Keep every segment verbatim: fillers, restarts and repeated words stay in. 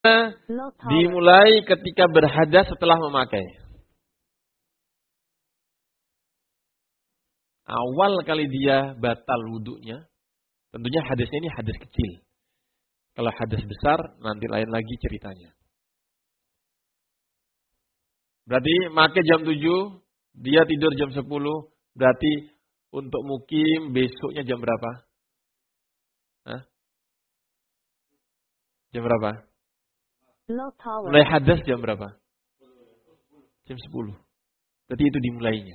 dimulai ketika berhadas setelah memakai. Awal kali dia batal wudhunya, tentunya hadasnya ini hadas kecil. Kalau hadas besar, nanti lain lagi ceritanya. Berarti makai jam tujuh, dia tidur jam sepuluh, berarti untuk mukim besoknya jam berapa? Hah? Jam berapa? Mulai hadas jam berapa? Jam sepuluh. Berarti itu dimulainya.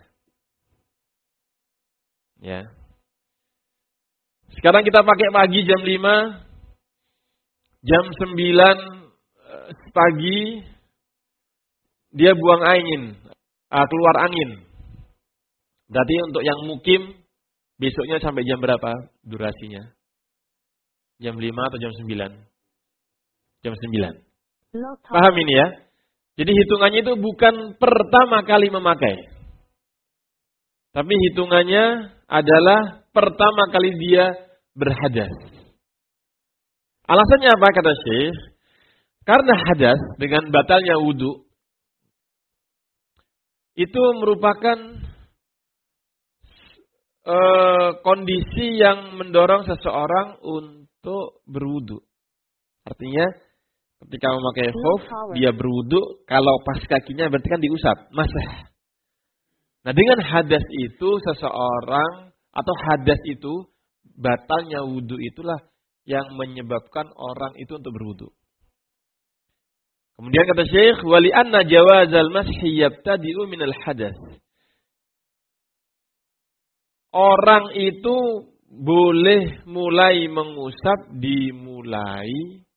Ya. Sekarang kita pakai pagi jam lima. Jam sembilan pagi dia buang angin, keluar angin. Berarti untuk yang mukim besoknya sampai jam berapa durasinya? Jam lima atau jam sembilan? Jam sembilan. Paham ini ya? Jadi hitungannya itu bukan pertama kali memakai. Tapi hitungannya adalah pertama kali dia berhadas. Alasannya apa kata Syekh? Karena hadas dengan batalnya wudu itu merupakan uh, kondisi yang mendorong seseorang untuk berwudu. Artinya ketika memakai khuf dia berwudu, kalau pas kakinya berarti kan diusap, masah. Nah dengan hadas itu seseorang atau hadas itu batalnya wudu itulah yang menyebabkan orang itu untuk berwudu. Kemudian kata Syekh, wali anna jawazal mashi yabtadi'u minal hadas. Orang itu boleh mulai mengusap dimulai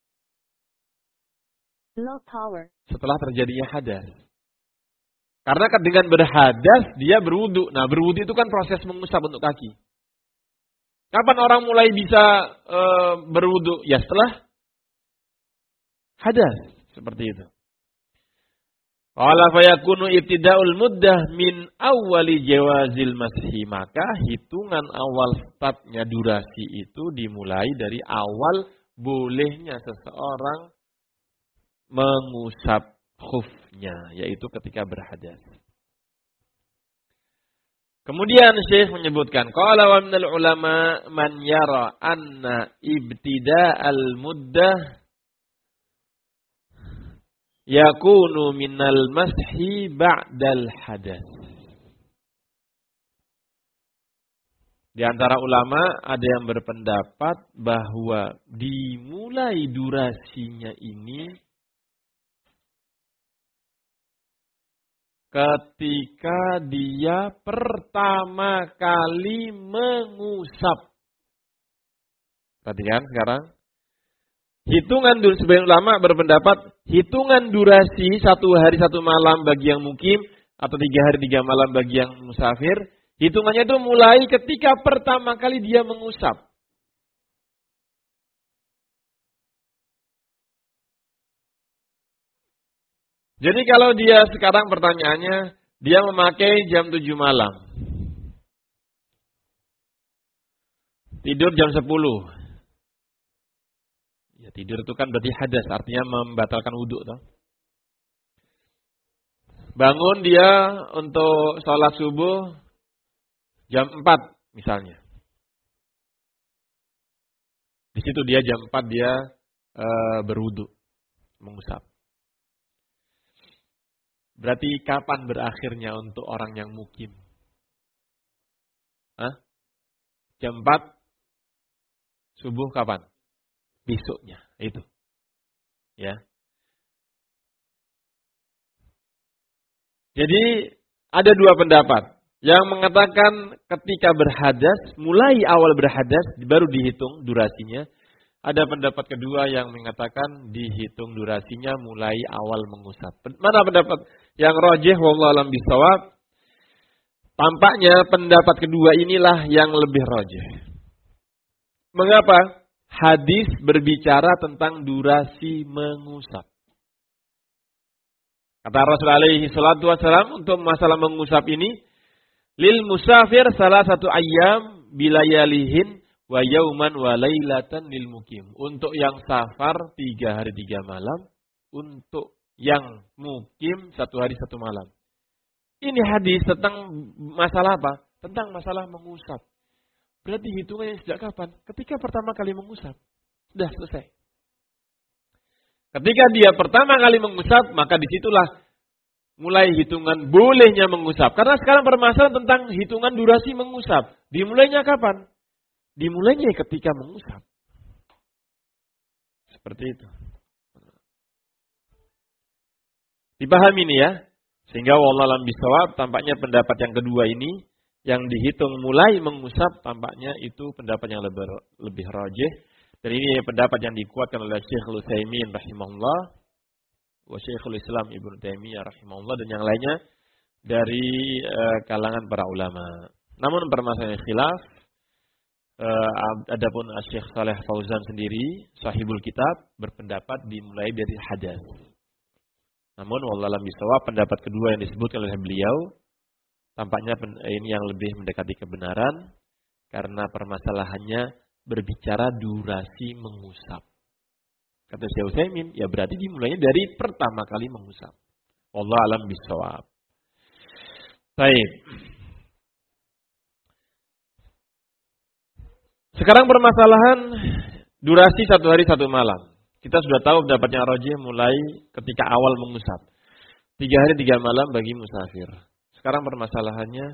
setelah terjadinya hadas. Karena dengan berhadas dia berwudu. Nah berwudu itu kan proses mengusap untuk kaki. Kapan orang mulai bisa e, berwudu? Ya setelah hadas. Seperti itu. Qala fayakunu ibtida'ul muddah min awwali jawazil mashi. Maka hitungan awal startnya durasi itu dimulai dari awal bolehnya seseorang mengusap khufnya, yaitu ketika berhadas. Kemudian Syekh menyebutkan, qala wa minal ulama man yara anna ibtida'al muddah yakunu minal mashi ba'dal hadas. Di antara ulama ada yang berpendapat bahwa dimulai durasinya ini ketika dia pertama kali mengusap. Perhatikan sekarang. Hitungan durasi, sebagian ulama berpendapat hitungan durasi satu hari satu malam bagi yang mukim atau tiga hari tiga malam bagi yang musafir. Hitungannya itu mulai ketika pertama kali dia mengusap. Jadi kalau dia sekarang pertanyaannya, dia memakai jam tujuh malam. Tidur jam sepuluh. Ya tidur itu kan berarti hadas, artinya membatalkan wudhu. Toh. Bangun dia untuk sholat subuh jam empat misalnya. Di situ dia jam empat dia e, berwudhu, mengusap. Berarti kapan berakhirnya untuk orang yang mukim? Hah? Jam empat subuh kapan? Besoknya, itu. Ya. Jadi ada dua pendapat. Yang mengatakan ketika berhadas, mulai awal berhadas baru dihitung durasinya. Ada pendapat kedua yang mengatakan dihitung durasinya mulai awal mengusap. Mana pendapat yang rajih wallahu alam bisawab? Tampaknya pendapat kedua inilah yang lebih rajih. Mengapa? Hadis berbicara tentang durasi mengusap. Kata Rasulullah alaihi salatu wasallam untuk masalah mengusap ini, lil musafir salah satu ayyam bilayalihin wa yauman wa lailatan lil mukim. Untuk yang safar tiga hari tiga malam. untuk yang mukim satu hari satu malam. Ini hadis tentang masalah apa? Tentang masalah mengusap. Berarti hitungannya sejak kapan? Ketika pertama kali mengusap. Sudah selesai. Ketika dia pertama kali mengusap, maka disitulah mulai hitungan bolehnya mengusap. Karena sekarang permasalahan tentang hitungan durasi mengusap. Dimulainya kapan? Dimulainya ketika mengusap. Seperti itu. Dipahami ini ya. Sehingga wallahu a'lam bishawab, tampaknya pendapat yang kedua ini yang dihitung mulai mengusap, tampaknya itu pendapat yang lebih lebih rajih. Dan ini pendapat yang dikuatkan oleh Syekhul Utsaimin rahimahullah, wa Syekhul Islam Ibnu Taimiyah rahimahullah, dan yang lainnya dari uh, kalangan para ulama. Namun permasalahan khilaf, uh, adapun Syekh Saleh Fauzan sendiri, sahibul kitab, berpendapat dimulai dari hadas. Namun wallahu a'lam bishawab, pendapat kedua yang disebutkan oleh beliau tampaknya ini yang lebih mendekati kebenaran karena permasalahannya berbicara durasi mengusap. Kata Syekh Utsaimin, ya berarti dimulainya dari pertama kali mengusap. Wallahu a'lam bishawab. Baik. Sekarang permasalahan durasi satu hari satu malam. Kita sudah tahu pendapatnya rajih mulai ketika awal mengusap. Tiga hari tiga malam bagi musafir. Sekarang permasalahannya,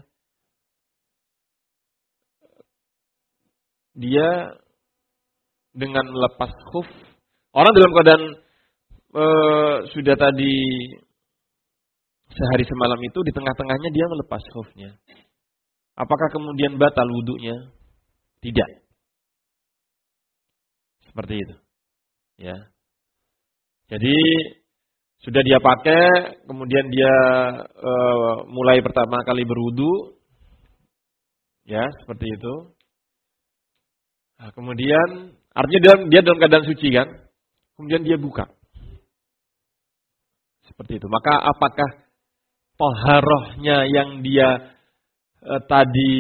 dia dengan melepas khuf. Orang dalam keadaan e, sudah tadi sehari semalam itu, di tengah-tengahnya dia melepas khufnya. Apakah kemudian batal wudunya? Tidak. Seperti itu. Ya. Jadi sudah dia pakai, kemudian dia e, mulai pertama kali berwudu, ya seperti itu. Nah, kemudian artinya dia, dia dalam keadaan suci kan, kemudian dia buka, seperti itu. Maka apakah toharohnya yang dia e, tadi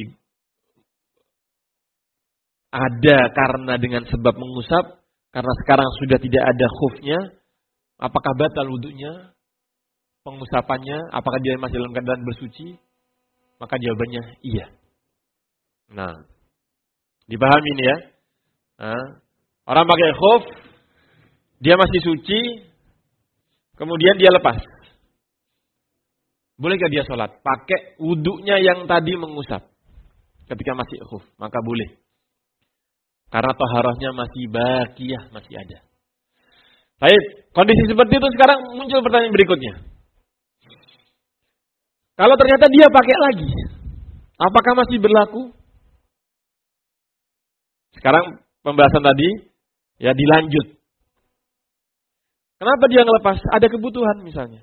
ada karena dengan sebab mengusap, karena sekarang sudah tidak ada khufnya, apakah batal wudunya, pengusapannya, apakah dia masih dalam keadaan bersuci? Maka jawabannya iya. Nah, dipahami ini ya. Nah, orang pakai khuf, dia masih suci, kemudian dia lepas. Bolehkah dia sholat? Pakai wudunya yang tadi mengusap ketika masih khuf, maka boleh. Karena taharahnya masih bakiyah, masih ada. Baik, kondisi seperti itu sekarang muncul pertanyaan berikutnya. Kalau ternyata dia pakai lagi, apakah masih berlaku? Sekarang pembahasan tadi ya dilanjut. Kenapa dia ngelepas? Ada kebutuhan misalnya.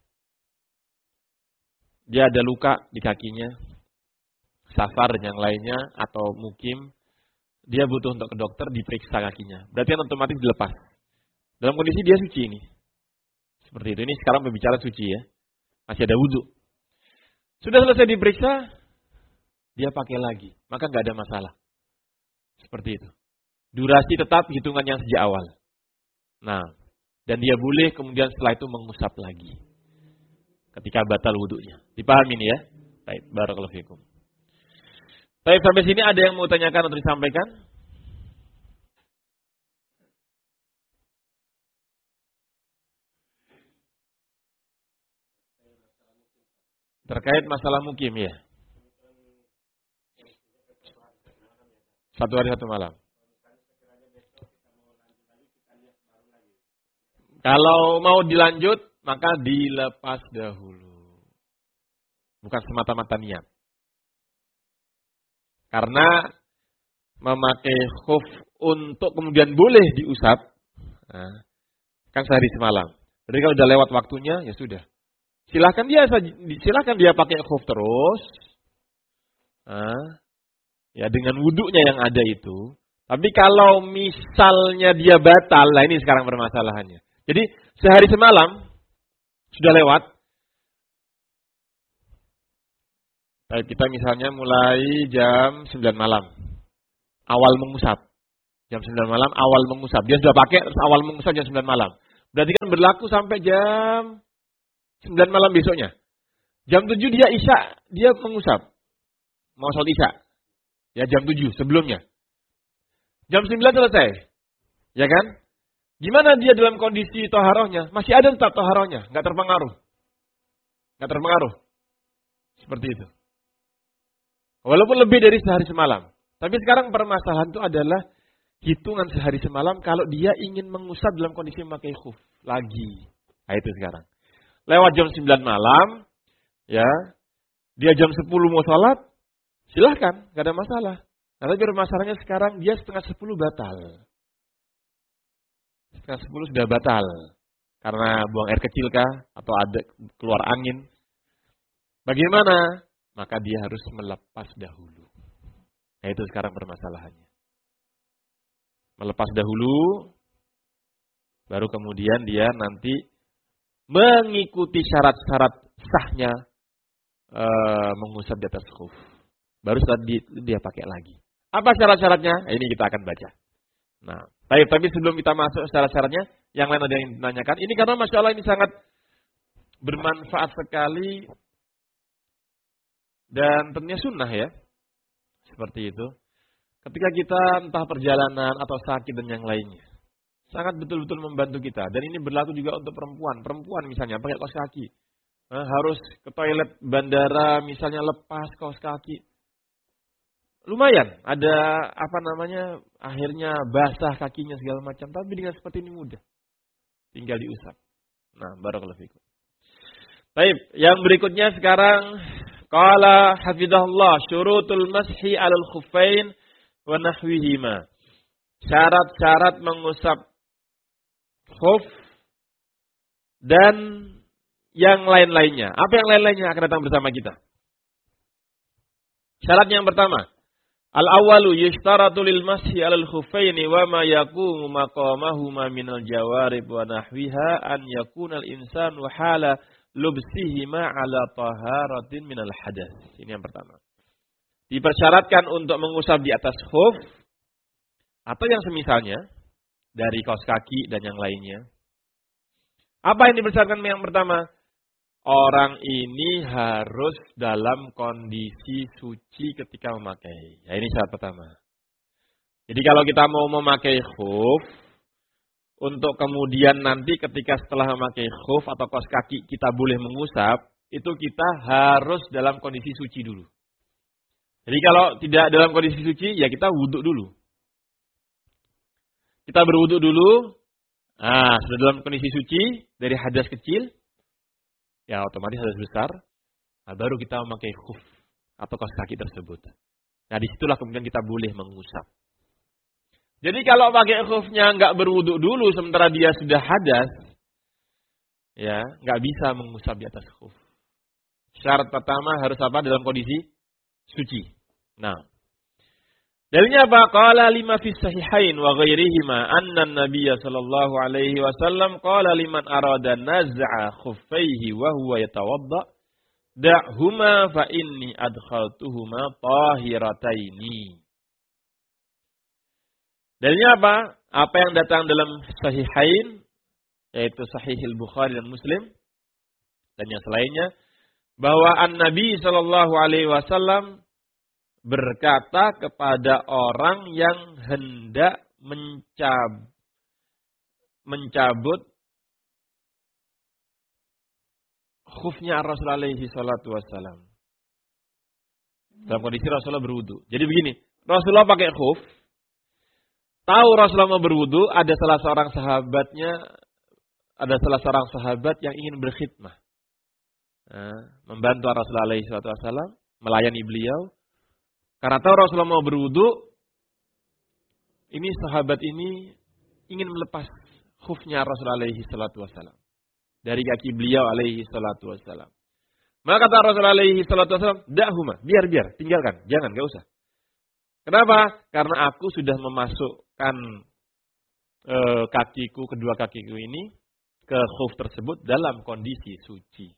Dia ada luka di kakinya, safar dan yang lainnya, atau mukim. Dia butuh untuk ke dokter, diperiksa kakinya. Berarti kan otomatis dilepas. Dalam kondisi dia suci ini. Seperti itu. Ini sekarang berbicara suci ya. Masih ada wudhu. Sudah selesai diperiksa, dia pakai lagi. Maka nggak ada masalah. Seperti itu. Durasi tetap hitungan yang sejak awal. Nah, dan dia boleh kemudian setelah itu mengusap lagi. Ketika batal wudhunya. Dipahami ini ya? Baik, barakallahu fikum. Baik, sampai sini ada yang mau tanyakan atau disampaikan? Terkait masalah mukim ya. Satu hari satu malam. Kalau mau dilanjut, maka dilepas dahulu. Bukan semata-mata niat. Karena memakai khuf untuk kemudian boleh diusap, nah, kan sehari semalam. Jadi kalau udah lewat waktunya, ya sudah. Silahkan dia silahkan dia pakai khuf terus, nah, ya dengan wudhunya yang ada itu. Tapi kalau misalnya dia batal, lah ini sekarang permasalahannya. Jadi sehari semalam sudah lewat. Baik, kita misalnya mulai jam sembilan malam. Awal mengusap. Jam sembilan malam awal mengusap. Dia sudah pakai awal mengusap jam sembilan malam. Berarti kan berlaku sampai jam sembilan malam besoknya. Jam tujuh dia isya, dia mengusap. Mau sholat isya. Ya jam tujuh sebelumnya. Jam sembilan selesai. Ya kan? Gimana dia dalam kondisi toharohnya? Masih ada tetap toharohnya. Nggak terpengaruh. Nggak terpengaruh. Seperti itu. Walaupun lebih dari sehari semalam. Tapi sekarang permasalahan itu adalah hitungan sehari semalam kalau dia ingin mengusap dalam kondisi memakai khuf. Lagi. Nah itu sekarang. Lewat jam sembilan malam. Ya. Dia jam sepuluh mau sholat. Silahkan. Nggak ada masalah. Nah, tapi permasalahannya sekarang dia setengah sepuluh batal. Setengah sepuluh sudah batal. Karena buang air kecil kah? Atau ada keluar angin. Bagaimana? Maka dia harus melepas dahulu. Nah itu sekarang permasalahannya. Melepas dahulu. Baru kemudian dia nanti mengikuti syarat-syarat sahnya e, mengusap di atas khuf. Baru setelah di, dia pakai lagi. Apa syarat-syaratnya? Ini kita akan baca. Nah, tapi, tapi sebelum kita masuk syarat-syaratnya, yang lain ada yang ditanyakan. Ini karena Masya Allah ini sangat bermanfaat sekali. Dan tentunya sunnah ya. Seperti itu. Ketika kita entah perjalanan atau sakit dan yang lainnya. Sangat betul-betul membantu kita. Dan ini berlaku juga untuk perempuan. Perempuan misalnya pakai kaos kaki. Nah, harus ke toilet bandara misalnya lepas kaos kaki. Lumayan. Ada apa namanya. Akhirnya basah kakinya segala macam. Tapi dengan seperti ini mudah. Tinggal diusap. Nah, barakallahu fikum. Baik, yang berikutnya sekarang. Qala hafidhahullah syurutul mashi 'alal khuffain wa nahwihima. Syarat-syarat mengusap khuf dan yang lain-lainnya. Apa yang lain-lainnya akan datang bersama kita? Syarat yang pertama, al-awwalu yushtaratu lil mashi 'alal khuffaini wa ma yaqumu maqamahuma minal jawarib wa nahwiha an yakuna al-insanu hala lubsihima ala taharatin minal hadas. Ini yang pertama. Dipersyaratkan untuk mengusap di atas khuf atau yang semisalnya dari kaos kaki dan yang lainnya. Apa yang dipersyaratkan yang pertama? Orang ini harus dalam kondisi suci ketika memakai. Ya, ini syarat pertama. Jadi kalau kita mau memakai khuf, untuk kemudian nanti ketika setelah memakai khuf atau kaos kaki kita boleh mengusap, itu kita harus dalam kondisi suci dulu. Jadi kalau tidak dalam kondisi suci, ya kita wudhu dulu. Kita berwudhu dulu, nah sudah dalam kondisi suci dari hadas kecil, ya otomatis hadas besar, nah, baru kita memakai khuf atau kaos kaki tersebut. Nah disitulah kemudian kita boleh mengusap. Jadi kalau pakai khufnya nggak berwudhu dulu sementara dia sudah hadas, ya nggak bisa mengusap di atas khuf. Syarat pertama harus apa? Dalam kondisi suci. Nah, dalilnya apa? Qala lima fi sahihain wa ghairihima anna an-nabiyya sallallahu alaihi wasallam qala liman arada naz'a khuffaihi wa huwa yatawadda da'huma fa inni adkhaltuhuma tahirataini. Dalilnya apa? Apa yang datang dalam sahihain, yaitu sahihil Bukhari dan Muslim, dan yang selainnya, bahwa an-Nabi sallallahu alaihi wasallam berkata kepada orang yang hendak mencab, mencabut khufnya Rasulullah alaihi salatu wasallam. Dalam kondisi Rasulullah berwudu. Jadi begini, Rasulullah pakai khuf. Tahu Rasulullah mau berwudu, ada salah seorang sahabatnya, ada salah seorang sahabat yang ingin berkhidmah. Nah, membantu Rasulullah alaihi salatu wasallam, melayani beliau. Karena tahu Rasulullah mau berwudu, ini sahabat ini ingin melepas khufnya Rasulullah alaihi salatu wasallam dari kaki beliau alaihi salatu wasallam. Maka kata Rasulullah alaihi salatu wasallam, "Da'huma, biar-biar, tinggalkan, jangan, enggak usah." Kenapa? Karena aku sudah memasukkan e, kakiku, kedua kakiku ini ke khuf tersebut dalam kondisi suci.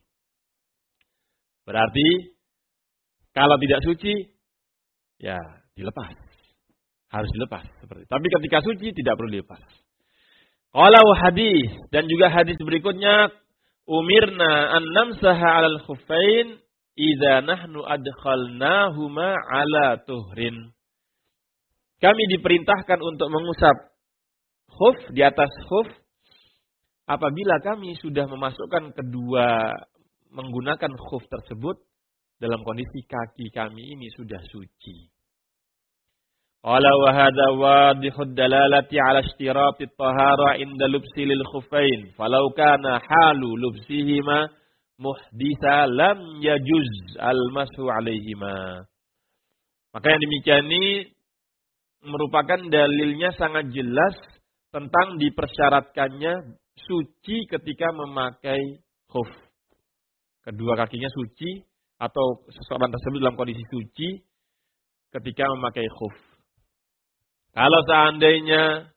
Berarti kalau tidak suci, ya dilepas. Harus dilepas. Seperti. Tapi ketika suci tidak perlu dilepas. Qala wa hadis, dan juga hadis berikutnya, umirna an namsaha 'alal khuffain idza nahnu adkhalnahuma 'ala tuhrin. Kami diperintahkan untuk mengusap khuf di atas khuf apabila kami sudah memasukkan kedua menggunakan khuf tersebut dalam kondisi kaki kami ini sudah suci. Qala wa hadza wadihud dalalati 'ala ishtirati at-tahara 'inda lubsi lil khuffain falau kana halu lubsihima muhditsa lam yajuz al-mashu 'alaihima. Maka yang demikian ini merupakan dalilnya sangat jelas tentang dipersyaratkannya suci ketika memakai khuf. Kedua kakinya suci atau seseorang tersebut dalam kondisi suci ketika memakai khuf. Kalau seandainya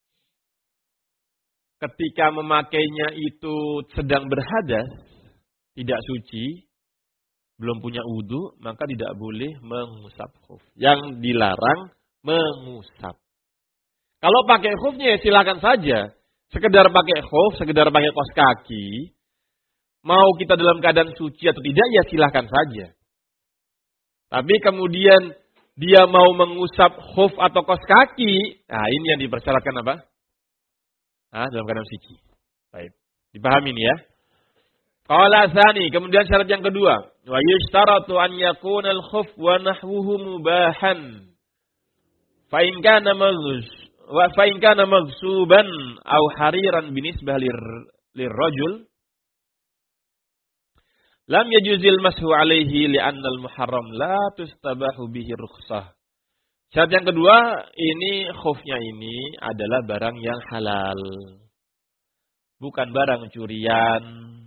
ketika memakainya itu sedang berhadas, tidak suci, belum punya wudu, maka tidak boleh mengusap khuf. Yang dilarang mengusap. Kalau pakai khufnya ya silakan saja. Sekedar pakai khuf, sekedar pakai kaos kaki, mau kita dalam keadaan suci atau tidak, ya silakan saja. Tapi kemudian dia mau mengusap khuf atau kaos kaki, nah ini yang dipersyaratkan apa? Nah, dalam keadaan suci. Baik, dipahami ini ya. Qala tsani, kemudian syarat yang kedua, wa yushtaratu an yakuna al-khuf wa nahwuhu mubahan. Fa in kana maghsh wa fa in kana maghsuban aw hariran binisbah lir lirrajul lam yajuzil mashu alaihi li'anna al-muharram la tustabahu bihi rukhsah. Syarat yang kedua, ini khufnya ini adalah barang yang halal. Bukan barang curian.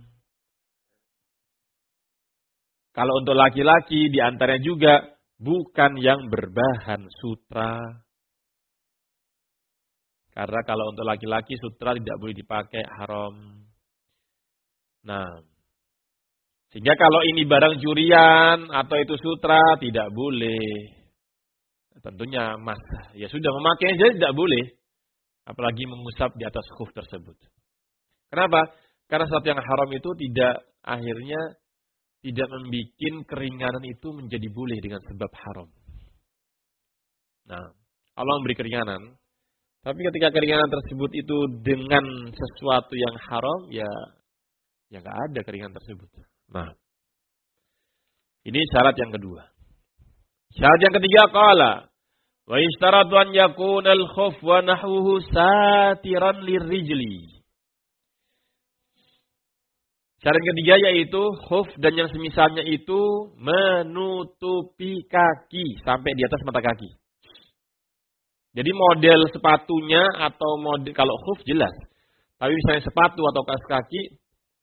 Kalau untuk laki-laki di antaranya juga bukan yang berbahan sutra. Karena kalau untuk laki-laki sutra tidak boleh dipakai, haram. Nah, sehingga kalau ini barang curian atau itu sutra tidak boleh. Tentunya emas. Ya sudah, memakai saja tidak boleh. Apalagi mengusap di atas khuf tersebut. Kenapa? Karena sesuatu yang haram itu tidak akhirnya tidak membuat keringanan itu menjadi boleh dengan sebab haram. Nah, Allah memberi keringanan. Tapi ketika keringanan tersebut itu dengan sesuatu yang haram, ya ya nggak ada keringanan tersebut. Nah, ini syarat yang kedua. Syarat yang ketiga, qala wa yashtaratu an yakuna al-khuf wa nahwuhu satiran lirrijli. Syarat ketiga yaitu khuf dan yang semisalnya itu menutupi kaki sampai di atas mata kaki. Jadi model sepatunya atau model kalau khuf jelas. Tapi misalnya sepatu atau kaos kaki,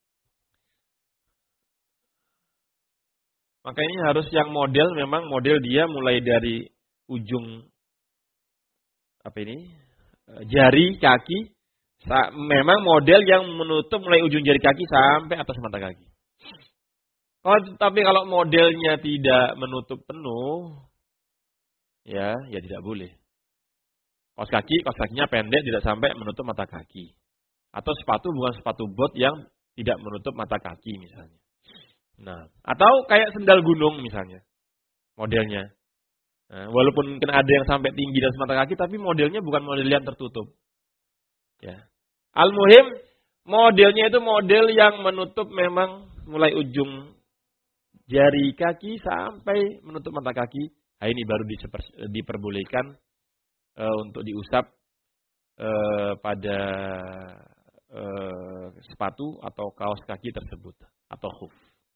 maka ini harus yang model memang model dia mulai dari ujung apa ini jari kaki, memang model yang menutup mulai ujung jari kaki sampai atas mata kaki. Kalau tapi kalau modelnya tidak menutup penuh, ya ya tidak boleh. Kaos kaki, kaos kakinya pendek tidak sampai menutup mata kaki. Atau sepatu bukan sepatu bot yang tidak menutup mata kaki misalnya. Nah, atau kayak sendal gunung misalnya, modelnya. Nah, walaupun mungkin ada yang sampai tinggi dan semata kaki, tapi modelnya bukan model yang tertutup. Ya. Al-muhim, modelnya itu model yang menutup memang mulai ujung jari kaki sampai menutup mata kaki. Nah, ini baru diperbolehkan e, untuk diusap e, pada e, sepatu atau kaos kaki tersebut atau khuf.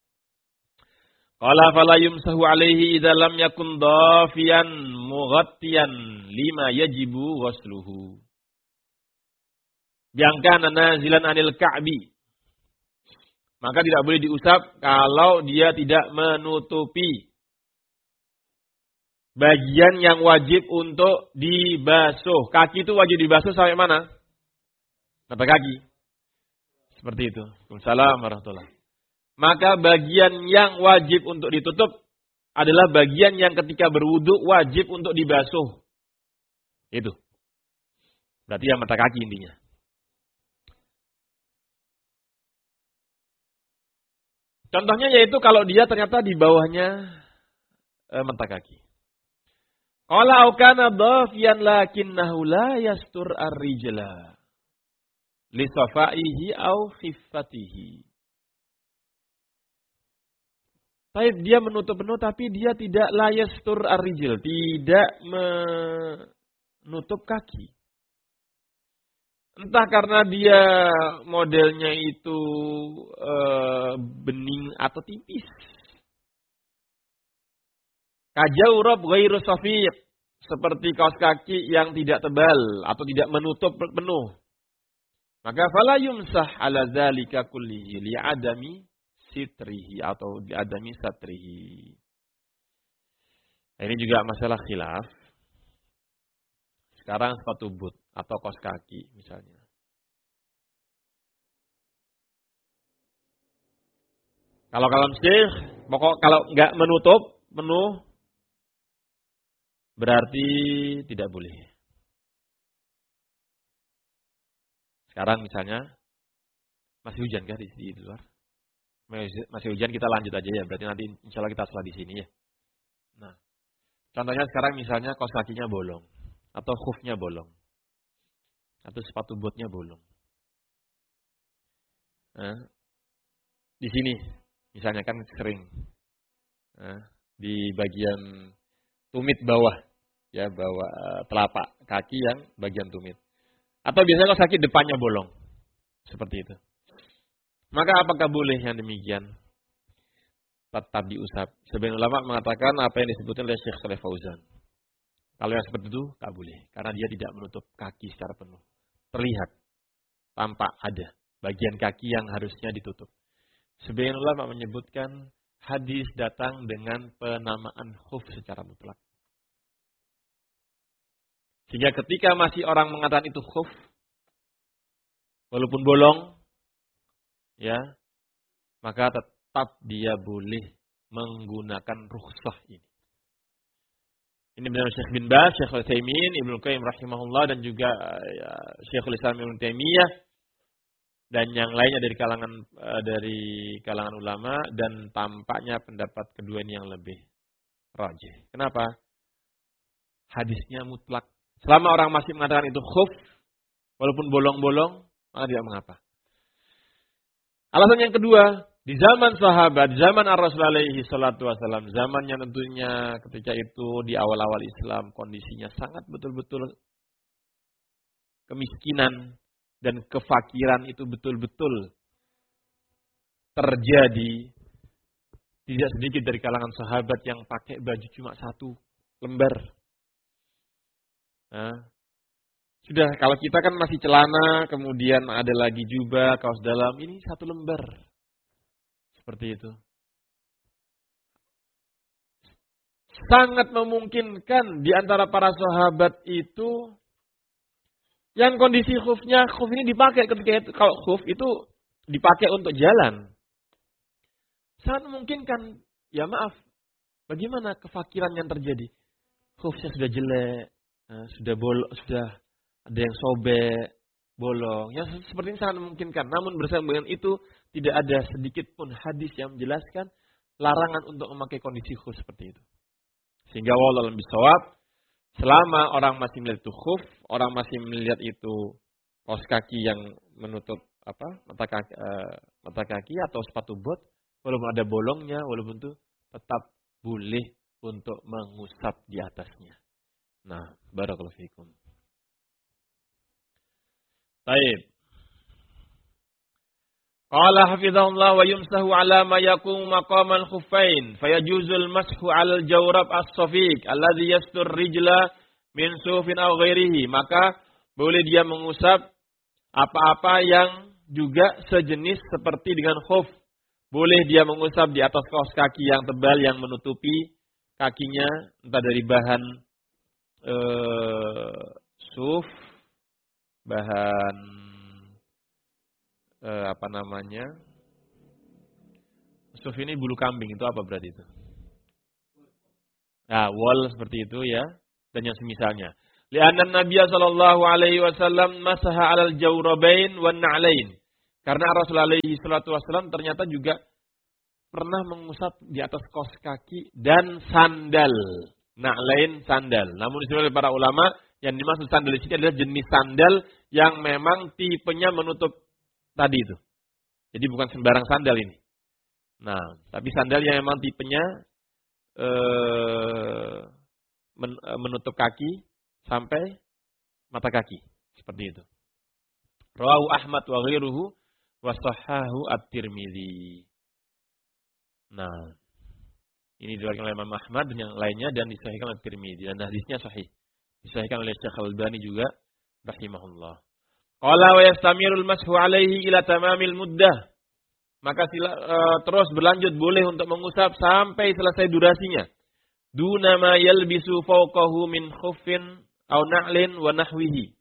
Qala fala yumsahu alaihi idza lam yakun dafiyan mughattiyan lima yajibu wasluhu. Yang kana nazilan anil ka'bi. Maka tidak boleh diusap kalau dia tidak menutupi bagian yang wajib untuk dibasuh. Kaki itu wajib dibasuh sampai mana? Mata kaki. Seperti itu. Waalaikumsalam warahmatullahi wabarakatuh. Maka bagian yang wajib untuk ditutup adalah bagian yang ketika berwudu wajib untuk dibasuh. Itu. Berarti yang mata kaki intinya. Contohnya yaitu kalau dia ternyata di bawahnya e, mata kaki. Qala au kana dhafiyan lakinnahu la yastur ar-rijla li safaihi au khiffatihi. Baik, dia menutup penuh tapi dia tidak la yastur ar-rijl, tidak menutup kaki. Entah karena dia modelnya itu e, bening atau tipis. Kajawrab ghairu safiq, seperti kaos kaki yang tidak tebal atau tidak menutup penuh. Maka fala yumsah ala dzalika kullihi li adami sitrihi atau li adami satrihi. Ini juga masalah khilaf. Sekarang sepatu boot atau kaos kaki misalnya. Kalau kalau syekh, pokok kalau nggak menutup penuh berarti tidak boleh. Sekarang misalnya masih hujan kan di, di luar? Masih hujan, kita lanjut aja ya. Berarti nanti insya Allah kita sholat di sini ya. Nah, contohnya sekarang misalnya kaos kakinya bolong atau khufnya bolong. Atau sepatu botnya bolong. Nah, di sini, misalnya kan sering nah, di bagian tumit bawah, ya bawah telapak kaki yang bagian tumit. Atau biasanya kaos kaki depannya bolong, seperti itu. Maka apakah boleh yang demikian? Tetap diusap. Sebagian ulama mengatakan apa yang disebutkan oleh Syekh Shalih Fauzan. Kalau yang seperti itu, tak boleh. Karena dia tidak menutup kaki secara penuh. Terlihat, tampak ada bagian kaki yang harusnya ditutup. Sebagian ulama menyebutkan hadis datang dengan penamaan khuf secara mutlak. Sehingga ketika masih orang mengatakan itu khuf, walaupun bolong, ya, maka tetap dia boleh menggunakan rukhsah ini. Ini benar Syekh bin Baz, Syekh Utsaimin, Ibnu Qayyim rahimahullah dan juga ya, Syekhul Islam Ibnu Taimiyah dan yang lainnya dari kalangan dari kalangan ulama, dan tampaknya pendapat kedua ini yang lebih rajih. Kenapa? Hadisnya mutlak. Selama orang masih mengatakan itu khuf, walaupun bolong-bolong, maka tidak mengapa. Alasan yang kedua, di zaman sahabat, zaman Ar-Rasul alaihi salatu wasallam, zamannya tentunya ketika itu di awal-awal Islam, kondisinya sangat betul-betul kemiskinan dan kefakiran itu betul-betul terjadi. Tidak sedikit dari kalangan sahabat yang pakai baju cuma satu lembar. Nah, sudah kalau kita kan masih celana, kemudian ada lagi jubah, kaos dalam, ini satu lembar. Seperti itu. Sangat memungkinkan di antara para sahabat itu yang kondisi khufnya, khuf ini dipakai ketika itu, kalau khuf itu dipakai untuk jalan. Sangat memungkinkan, ya maaf, bagaimana kefakiran yang terjadi? Khufnya sudah jelek, sudah bolong, sudah ada yang sobek, bolong. Ya seperti ini sangat memungkinkan. Namun bersama dengan itu tidak ada sedikit pun hadis yang menjelaskan larangan untuk memakai kondisi khuf seperti itu. Sehingga wallahu a'lam bishawab, selama orang masih melihat itu khuf, orang masih melihat itu kaos kaki yang menutup apa mata kaki, uh, mata kaki atau sepatu bot, walaupun ada bolongnya, walaupun itu tetap boleh untuk mengusap di atasnya. Nah, barakallahu fikum. Baik. Qala hafizahullah wa yumsahu ala ma yakum maqamal khuffain fayajuzul mashu ala al-jawrab as-safiq alladhi yastur rijla min sufin aw ghairihi. Maka boleh dia mengusap apa-apa yang juga sejenis seperti dengan khuf. Boleh dia mengusap di atas kaos kaki yang tebal yang menutupi kakinya, entah dari bahan uh, suf, bahan eh, apa namanya? Suf ini bulu kambing, itu apa berarti itu? Nah, wool seperti itu ya, dan yang semisalnya. Li'anna Nabiya sallallahu alaihi wasallam masaha 'alal jawrabain wan na'lain. Karena Rasulullah alaihi salatu wasallam ternyata juga pernah mengusap di atas kaos kaki dan sandal. Na'lain sandal. Namun disebut oleh para ulama, yang dimaksud sandal di sini adalah jenis sandal yang memang tipenya menutup tadi itu. Jadi bukan sembarang sandal ini. Nah, tapi sandal yang memang tipenya eh, men, menutup kaki sampai mata kaki. Seperti itu. Rawahu Ahmad wa ghairuhu wa sahhahu at-Tirmidzi. Nah, ini diriwayatkan oleh Imam Ahmad dan yang lainnya dan disahihkan oleh Tirmidzi dan hadisnya sahih. Disahihkan oleh Syekh Al-Albani juga rahimahullah. Qala wa yastamirul mashu alaihi ila tamamil muddah. Maka sila, uh, terus berlanjut boleh untuk mengusap sampai selesai durasinya. Duna ma yalbisu fawqahu min khuffin aw na'lin wa nahwihi.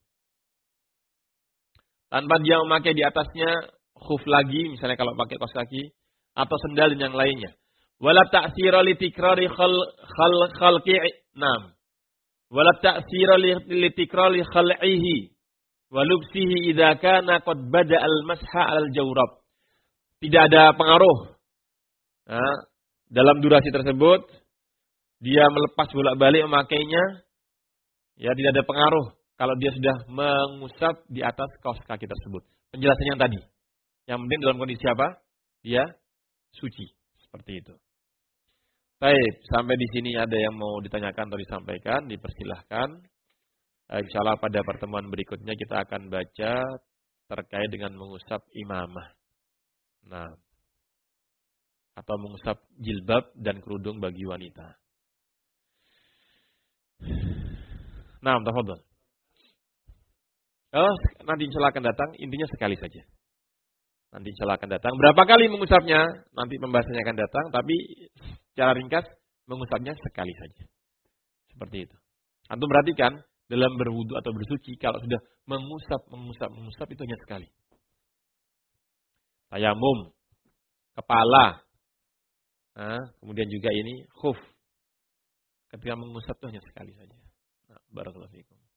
Tanpa dia memakai di atasnya khuf lagi, misalnya kalau pakai kaos kaki atau sendal dan yang lainnya. Wala ta'sira li tikrari khal khal khalqi nam. Wala ta'sira li tikrari khal'ihi wa lubsihi idza kana qad bada al-masha 'ala al-jawrab. Tidak ada pengaruh. Nah, dalam durasi tersebut dia melepas bolak-balik memakainya, ya tidak ada pengaruh kalau dia sudah mengusap di atas kaos kaki tersebut. Penjelasannya yang tadi. Yang penting dalam kondisi apa? Dia suci. Seperti itu. Baik, sampai di sini ada yang mau ditanyakan atau disampaikan, dipersilahkan. Insyaallah pada pertemuan berikutnya kita akan baca terkait dengan mengusap imamah. Nah, atau mengusap jilbab dan kerudung bagi wanita. Nah, tafadhol. Oh, nanti insyaallah akan datang, intinya sekali saja. Nanti insyaallah akan datang. Berapa kali mengusapnya? Nanti pembahasannya akan datang, tapi secara ringkas mengusapnya sekali saja. Seperti itu. Antum perhatikan dalam berwudu atau bersuci kalau sudah mengusap, mengusap, mengusap itu hanya sekali. Tayamum, kepala, nah, kemudian juga ini khuf. Ketika mengusap itu hanya sekali saja. Nah, barakallahu fiikum.